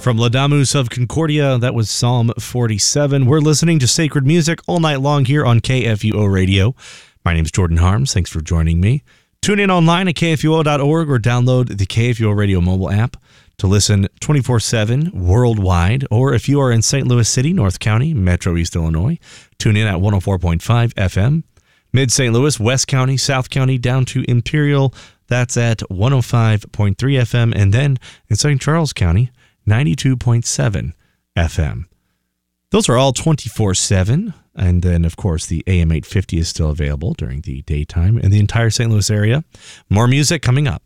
From Laudamus of Concordia, that was Psalm 47. We're listening to sacred music all night long here on KFUO Radio. My name's Jordan Harms. Thanks for joining me. Tune in online at kfuo.org or download the KFUO Radio mobile app to listen 24/7 worldwide. Or if you are in St. Louis City, North County, Metro East Illinois, tune in at 104.5 FM. Mid-St. Louis, West County, South County, down to Imperial, that's at 105.3 FM. And then in St. Charles County, 92.7 FM. Those are all 24/7. And then, of course, the AM 850 is still available during the daytime in the entire St. Louis area. More music coming up.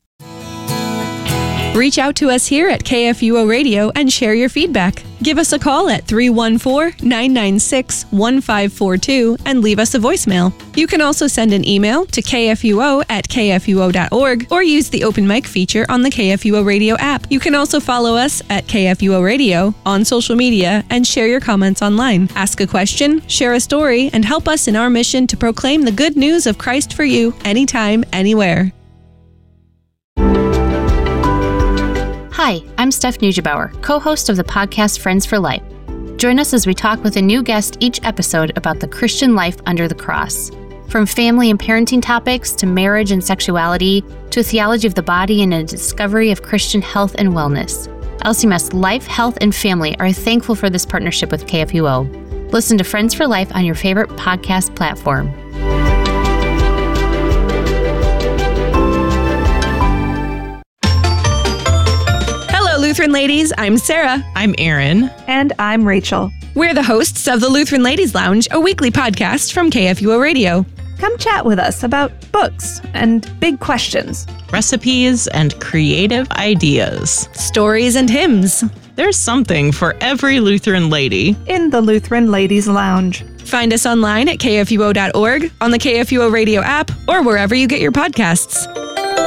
Reach out to us here at KFUO Radio and share your feedback. Give us a call at 314-996-1542 and leave us a voicemail. You can also send an email to kfuo@kfuo.org or use the open mic feature on the KFUO Radio app. You can also follow us at KFUO Radio on social media and share your comments online. Ask a question, share a story, and help us in our mission to proclaim the good news of Christ for you anytime, anywhere. Hi, I'm Steph Neugebauer, co-host of the podcast Friends for Life. Join us as we talk with a new guest each episode about the Christian life under the cross. From family and parenting topics to marriage and sexuality to a theology of the body and a discovery of Christian health and wellness. LCMS Life, Health, and Family are thankful for this partnership with KFUO. Listen to Friends for Life on your favorite podcast platform. Lutheran Ladies, I'm Sarah. I'm Erin. And I'm Rachel. We're the hosts of the Lutheran Ladies Lounge, a weekly podcast from KFUO Radio. Come chat with us about books and big questions, recipes and creative ideas, stories and hymns. There's something for every Lutheran lady in the Lutheran Ladies Lounge. Find us online at kfuo.org, on the KFUO Radio app, or wherever you get your podcasts.